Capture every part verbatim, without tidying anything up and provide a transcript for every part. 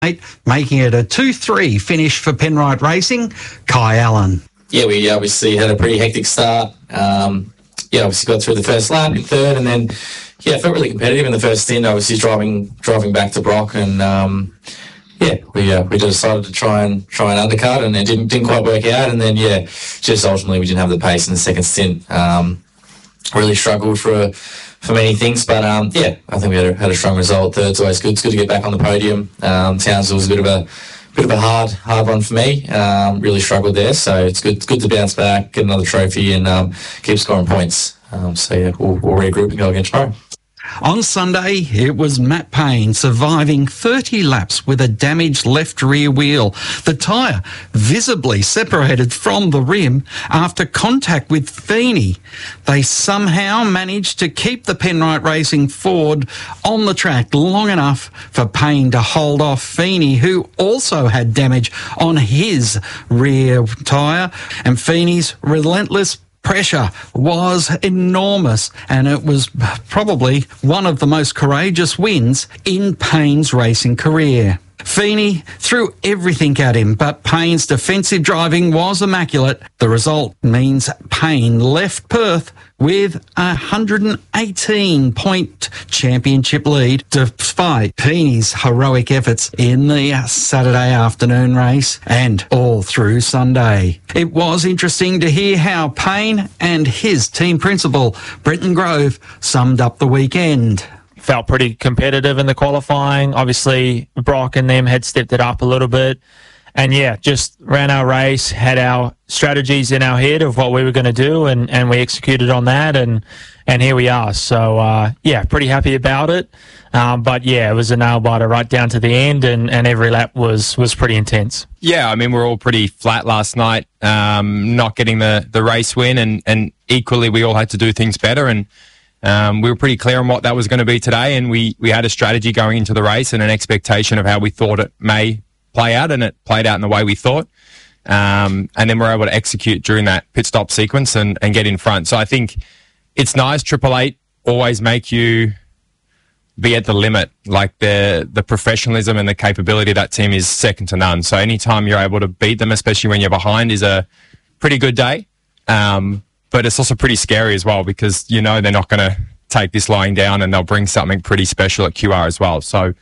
making it a two three finish for Penrite Racing. Kai Allen. Yeah, we obviously had a pretty hectic start. Um, yeah, obviously got through the first lap in third, and then yeah, felt really competitive in the first stint. Obviously driving driving back to Brock, and um, yeah, we uh, we decided to try and try and undercut, and it didn't didn't quite work out. And then yeah, just ultimately we didn't have the pace in the second stint. Um, really struggled for for many things, but um, yeah, I think we had a, had a strong result. Third's always good. It's good to get back on the podium. Um, Townsville was a bit of a bit of a hard hard one for me. Um, really struggled there, so it's good it's good to bounce back, get another trophy, and um, keep scoring points. Um, so yeah, we'll, we'll regroup and go again tomorrow. On Sunday, it was Matt Payne surviving thirty laps with a damaged left rear wheel. The tyre visibly separated from the rim after contact with Feeney. They somehow managed to keep the Penrite Racing Ford on the track long enough for Payne to hold off Feeney, who also had damage on his rear tyre. And Feeney's relentless pressure was enormous, and it was probably one of the most courageous wins in Payne's racing career. Feeney threw everything at him, but Payne's defensive driving was immaculate. The result means Payne left Perth with a one hundred eighteen point championship lead, despite Peeney's heroic efforts in the Saturday afternoon race and all through Sunday. It was interesting to hear how Payne and his team principal, Brenton Grove, summed up the weekend. Felt pretty competitive in the qualifying. Obviously, Brock and them had stepped it up a little bit. And yeah, just ran our race, had our strategies in our head of what we were going to do, and, and we executed on that, and, and here we are. So, uh, yeah, pretty happy about it. Um, but yeah, it was a nail-biter right down to the end, and, and every lap was, was pretty intense. Yeah, I mean, we were all pretty flat last night, um, not getting the, the race win, and, and equally we all had to do things better, and um, we were pretty clear on what that was going to be today, and we, we had a strategy going into the race and an expectation of how we thought it may play out, and it played out in the way we thought. Um, and then we're able to execute during that pit stop sequence and, and get in front. So I think it's nice. Triple Eight always make you be at the limit. Like the the professionalism and the capability of that team is second to none. So anytime you're able to beat them, especially when you're behind, is a pretty good day. Um, but it's also pretty scary as well, because you know they're not going to take this lying down, and they'll bring something pretty special at Q R as well. So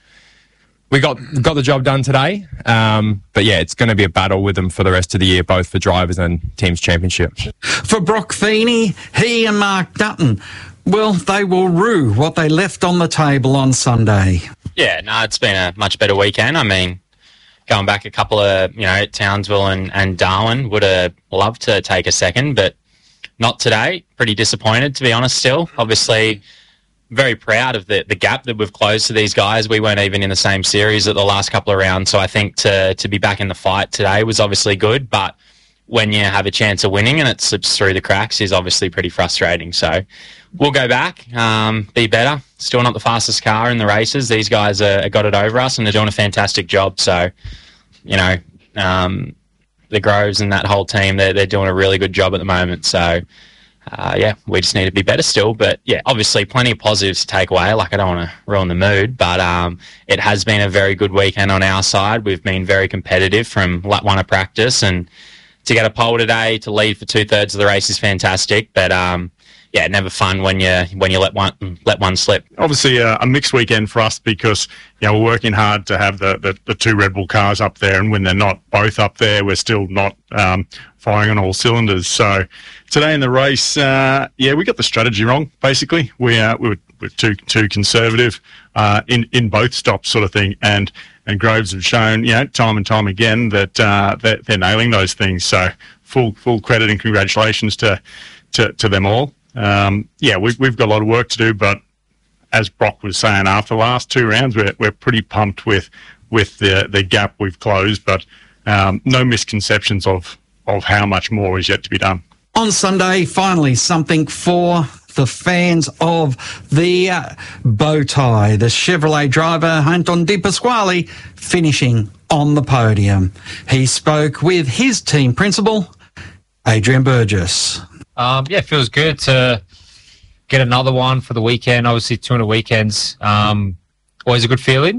we got got the job done today, um, but yeah, it's going to be a battle with them for the rest of the year, both for drivers and teams championship. For Brock Feeney, he and Mark Dutton, well, they will rue what they left on the table on Sunday. Yeah, no, it's been a much better weekend. I mean, going back a couple of, you know, Townsville and, and Darwin, would have loved to take a second, but not today. Pretty disappointed, to be honest, still. Obviously, very proud of the, the gap that we've closed to these guys. We weren't even in the same series at the last couple of rounds, so I think to to be back in the fight today was obviously good, but when you have a chance of winning and it slips through the cracks is obviously pretty frustrating. So we'll go back, um, be better. Still not the fastest car in the races. These guys are, got it over us, and they're doing a fantastic job. So, you know, um, the Groves and that whole team, they're, they're doing a really good job at the moment. So, Uh, yeah, we just need to be better still. But, yeah, obviously plenty of positives to take away. Like, I don't want to ruin the mood. But um, it has been a very good weekend on our side. We've been very competitive from lap one of practice. And to get a pole today, to lead for two-thirds of the race is fantastic. But, um, yeah, never fun when you when you let one let one slip. Obviously, uh, a mixed weekend for us because, you know, we're working hard to have the, the, the two Red Bull cars up there. And when they're not both up there, we're still not um, firing on all cylinders. So today in the race, uh, yeah, we got the strategy wrong, basically. We, uh, we were, we were too too conservative uh, in, in both stops sort of thing. And and Groves have shown, you know, time and time again that uh, they're, they're nailing those things. So full full credit and congratulations to, to, to them all. Um, yeah, we've, we've got a lot of work to do, but as Brock was saying, after the last two rounds, we're, we're pretty pumped with with the, the gap we've closed, but um, no misconceptions of, of how much more is yet to be done. On Sunday, finally, something for the fans of the uh, bow tie. The Chevrolet driver, Anton De Pasquale, finishing on the podium. He spoke with his team principal, Adrian Burgess. Um, yeah, it feels good to get another one for the weekend. Obviously, two hundred weekends, um, always a good feeling.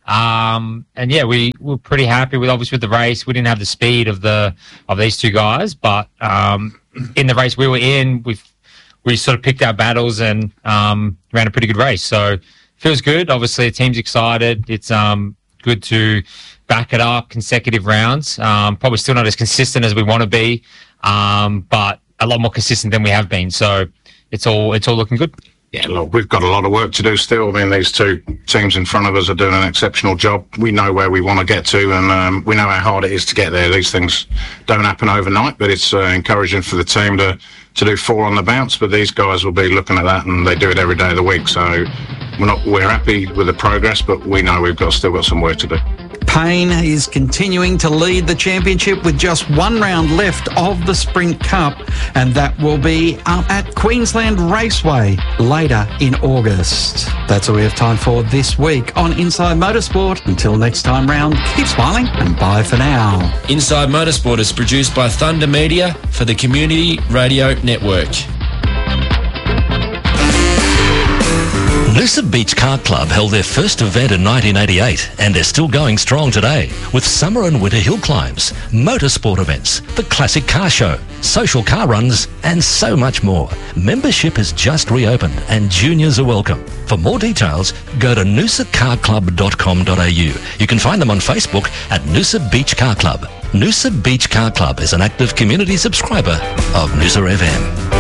Um, and yeah, we were pretty happy with obviously with the race. We didn't have the speed of the of these two guys, but um, in the race we were in, we we sort of picked our battles and um, ran a pretty good race. So feels good. Obviously, the team's excited. It's um, good to back it up consecutive rounds. Um, probably still not as consistent as we want to be, um, but a lot more consistent than we have been. So it's all it's all looking good. Yeah, look, we've got a lot of work to do still. I mean, these two teams in front of us are doing an exceptional job. We know where we want to get to, and um, we know how hard it is to get there. These things don't happen overnight, but it's uh, encouraging for the team to, to do four on the bounce. But these guys will be looking at that, and they do it every day of the week. So we're not we're happy with the progress, but we know we've got still got some work to do. Payne is continuing to lead the championship with just one round left of the Sprint Cup, and that will be up at Queensland Raceway later in August. That's all we have time for this week on Inside Motorsport. Until next time round, keep smiling and bye for now. Inside Motorsport is produced by Thunder Media for the Community Radio Network. Noosa Beach Car Club held their first event in nineteen eighty-eight, and they're still going strong today with summer and winter hill climbs, motorsport events, the classic car show, social car runs, and so much more. Membership has just reopened and juniors are welcome. For more details, go to noosa car club dot com dot a u. You can find them on Facebook at Noosa Beach Car Club. Noosa Beach Car Club is an active community subscriber of Noosa F M.